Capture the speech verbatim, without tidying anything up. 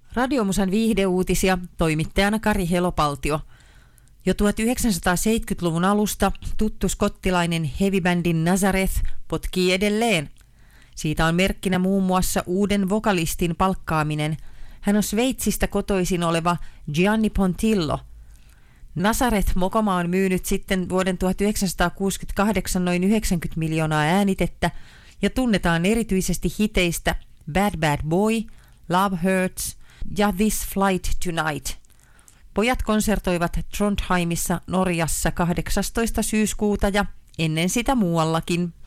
Radiomusan viihdeuutisia, toimittajana Kari Helopaltio. Jo tuhatyhdeksänsataaseitsemänkymmentäluvun alusta tuttu skottilainen heavybändin Nazareth potkii edelleen. Siitä on merkkinä muun muassa uuden vokalistin palkkaaminen. Hän on Sveitsistä kotoisin oleva Gianni Pontillo. Nazareth Mokoma on myynyt sitten vuoden tuhatyhdeksänsataakuusikymmentäkahdeksan noin yhdeksänkymmentä miljoonaa äänitettä ja tunnetaan erityisesti hiteistä Bad Bad Boy, Love Hurts ja This Flight Tonight. Pojat konsertoivat Trondheimissa Norjassa kahdeksastoista syyskuuta ja ennen sitä muuallakin.